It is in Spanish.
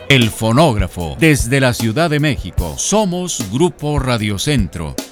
El fonógrafo, desde la Ciudad de México. Somos Grupo Radio Centro.